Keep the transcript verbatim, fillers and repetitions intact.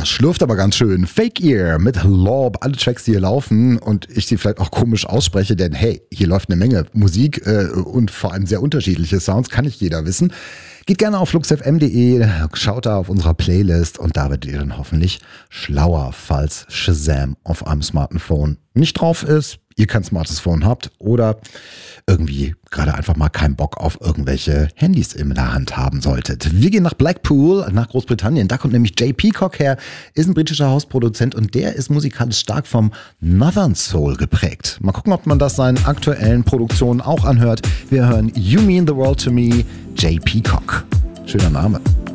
das schlürft aber ganz schön. Fake Ear mit Lob, alle Tracks, die hier laufen und ich sie vielleicht auch komisch ausspreche, denn hey, hier läuft eine Menge Musik äh, und vor allem sehr unterschiedliche Sounds, kann nicht jeder wissen. Geht gerne auf flux f m punkt d e, schaut da auf unserer Playlist und da werdet ihr dann hoffentlich schlauer, falls Shazam auf einem Smartphone nicht drauf ist, ihr kein smartes Phone habt oder irgendwie gerade einfach mal keinen Bock auf irgendwelche Handys in der Hand haben solltet. Wir gehen nach Blackpool, nach Großbritannien. Da kommt nämlich Jay Peacock her, ist ein britischer Hausproduzent und der ist musikalisch stark vom Northern Soul geprägt. Mal gucken, ob man das seinen aktuellen Produktionen auch anhört. Wir hören You Mean the World to Me, Jay Peacock. Schöner Name.